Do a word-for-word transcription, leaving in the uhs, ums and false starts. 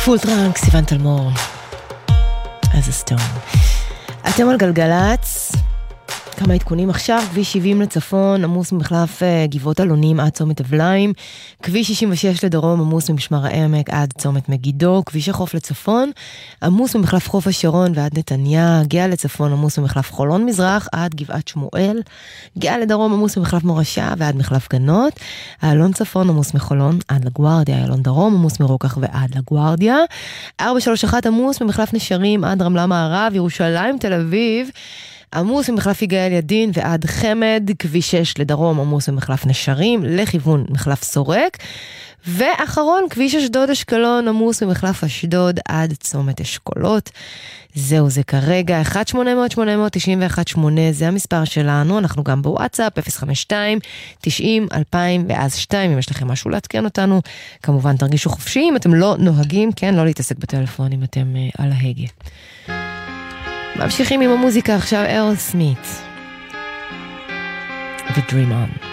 פול טראנק, סיוון תלמור. אז הסטון. אתם על גלגלץ. כמה עדכונים עכשיו, כביש שבעים לצפון, עמוס ממחלף גבעות אלונים עד צומת אבליים, כביש שישים ושש לדרום, עמוס ממשמר העמק עד צומת מגידו, כביש החוף לצפון, עמוס ממחלף חוף השרון ועד נתניה, גאה לצפון, עמוס ממחלף חולון מזרח עד גבעת שמואל, גאה לדרום, עמוס ממחלף מורשה ועד מחלף גנות, איילון צפון, עמוס מחולון עד לגוארדיה, איילון דרום, עמוס מרוקח ועד לגוארדיה, ארבע שלוש אחת עמוס ממחלף נשרים עד רמלה מערב, ירושלים, תל אביב, עמוס ממחלף יגאל ידין ועד חמד, כביש שש לדרום, עמוס ממחלף נשרים, לכיוון מחלף סורק, ואחרון, כביש אשדוד אשקלון, עמוס ממחלף אשדוד עד צומת אשכולות. זהו זה כרגע, אחת שמונה אפס אפס שמונה תשע אחת שמונה, זה המספר שלנו, אנחנו גם בוואטסאפ, אפס חמש שתיים תשעים אלפיים ואז שתיים, אם יש לכם משהו להתקן אותנו, כמובן תרגישו חופשי, אם אתם לא נוהגים, כן, לא להתעסק בטלפון, אם אתם uh, על ההגה. ממשיכים עם המוזיקה עכשיו, אירוסמית ו-Dream On.